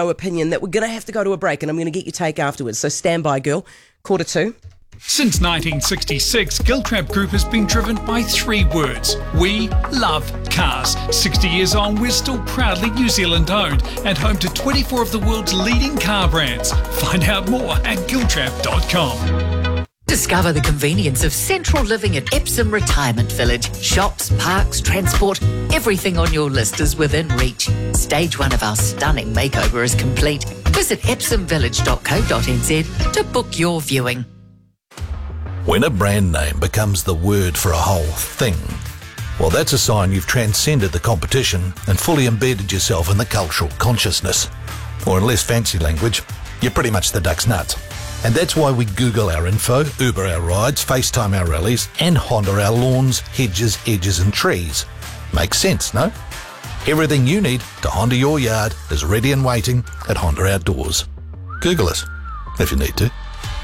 opinion that we're going to have to go to a break, and I'm going to get your take afterwards. So stand by, girl. 1:45. Since 1966, Giltrap Group has been driven by 3 words. We love cars. 60 years on, we're still proudly New Zealand owned and home to 24 of the world's leading car brands. Find out more at giltrap.com. Discover the convenience of central living at Epsom Retirement Village. Shops, parks, transport, everything on your list is within reach. Stage 1 of our stunning makeover is complete. Visit epsomvillage.co.nz to book your viewing. When a brand name becomes the word for a whole thing, well, that's a sign you've transcended the competition and fully embedded yourself in the cultural consciousness. Or in less fancy language, you're pretty much the duck's nuts. And that's why we Google our info, Uber our rides, FaceTime our rallies, and Honda our lawns, hedges, edges and trees. Makes sense, no? Everything you need to Honda your yard is ready and waiting at Honda Outdoors. Google us, if you need to.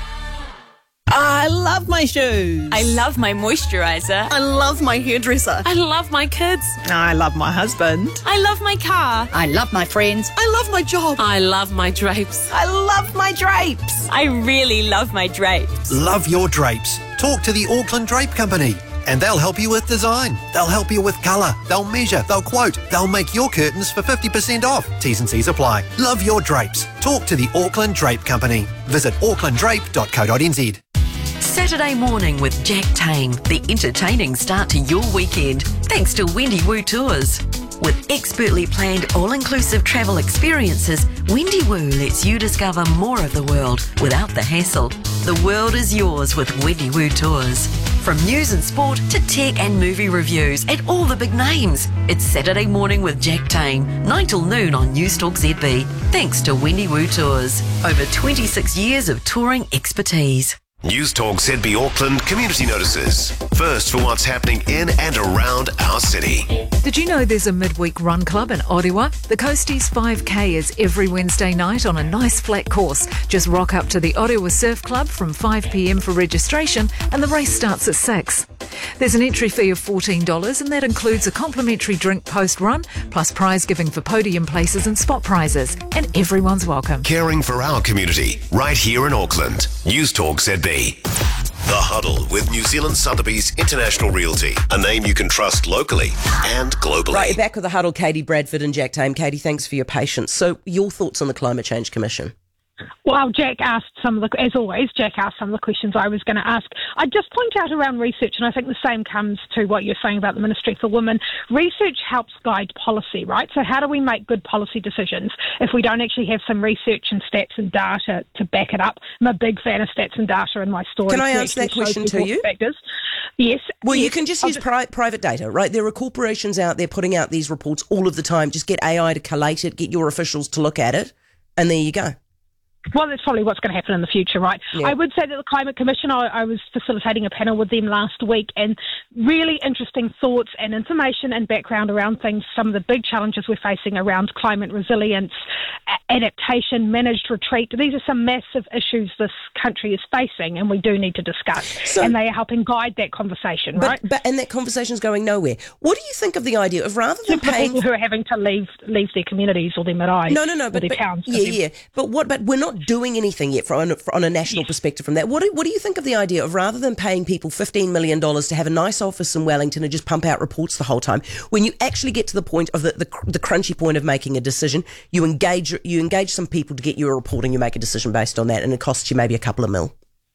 I love my shoes. I love my moisturiser. I love my hairdresser. I love my kids. I love my husband. I love my car. I love my friends. I love my job. I love my drapes. I love my drapes. I really love my drapes. Love your drapes. Talk to the Auckland Drape Company and they'll help you with design. They'll help you with colour. They'll measure. They'll quote. They'll make your curtains for 50% off. T's and C's apply. Love your drapes. Talk to the Auckland Drape Company. Visit aucklanddrape.co.nz. Saturday morning with Jack Tame, the entertaining start to your weekend, thanks to Wendy Woo Tours. With expertly planned all-inclusive travel experiences, Wendy Woo lets you discover more of the world without the hassle. The world is yours with Wendy Woo Tours. From news and sport to tech and movie reviews and all the big names. It's Saturday morning with Jack Tame, 9 till noon on Newstalk ZB, thanks to Wendy Woo Tours. Over 26 years of touring expertise. Newstalk ZB Auckland community notices. First for what's happening in and around our city. Did you know there's a midweek run club in Orewa? The Coasties 5K is every Wednesday night on a nice flat course. Just rock up to the Orewa Surf Club from 5 p.m. for registration and the race starts at 6. There's an entry fee of $14 and that includes a complimentary drink post-run plus prize giving for podium places and spot prizes. And everyone's welcome. Caring for our community right here in Auckland. Newstalk ZB. The Huddle with New Zealand Sotheby's International Realty, a name you can trust locally and globally. Right, you're back with the Huddle, Katie Bradford and Jack Tame. Katie, thanks for your patience. So, your thoughts on the Climate Change Commission? Well, Jack asked some of the, as always, Jack asked some of the questions I was going to ask. I'd just point out around research, and I think the same comes to what you're saying about the Ministry for Women. Research helps guide policy, right? So how do we make good policy decisions if we don't actually have some research and stats and data to back it up? I'm a big fan of stats and data in my story. Can I answer that question to you? Factors. Yes. Well, yes. you can just use private data, right? There are corporations out there putting out these reports all of the time. Just get AI to collate it, get your officials to look at it, and there you go. Well, that's probably what's going to happen in the future, right? Yeah. I would say that the Climate Commission, I was facilitating a panel with them last week, and really interesting thoughts and information and background around things, some of the big challenges we're facing around climate resilience, adaptation, managed retreat. These are some massive issues this country is facing, and we do need to discuss. And they are helping guide that conversation, right? And that conversation's going nowhere. What do you think of the idea of rather than paying people who are having to leave their communities or their marae, but their towns? Yeah. But we're not doing anything yet on a national perspective from that. What do you think of the idea of rather than paying people $15 million to have a nice office in Wellington and just pump out reports the whole time, when you actually get to the point of the crunchy point of making a decision, you engage some people to get you a report and you make a decision based on that, and it costs you maybe a couple of mil?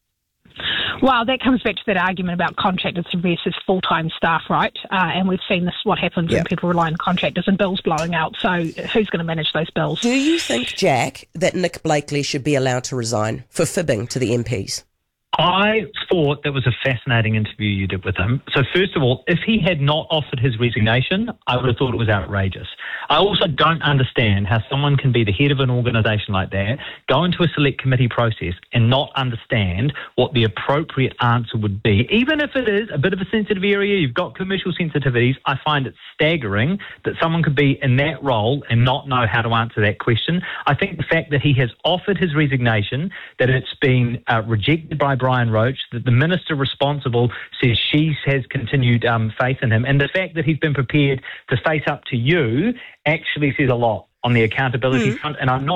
Well, that comes back to that argument about contractors versus full-time staff, right? And we've seen this, what happens when people rely on contractors and bills blowing out. So who's going to manage those bills? Do you think, Jack, that Nick Blakely should be allowed to resign for fibbing to the MPs? I thought that was a fascinating interview you did with him. So first of all, if he had not offered his resignation, I would have thought it was outrageous. I also don't understand how someone can be the head of an organisation like that, go into a select committee process and not understand what the appropriate answer would be. Even if it is a bit of a sensitive area, you've got commercial sensitivities, I find it staggering that someone could be in that role and not know how to answer that question. I think the fact that he has offered his resignation, that it's been rejected by Brian Roach, that the minister responsible says she has continued faith in him, and the fact that he's been prepared to face up to you actually says a lot on the accountability front, and I'm not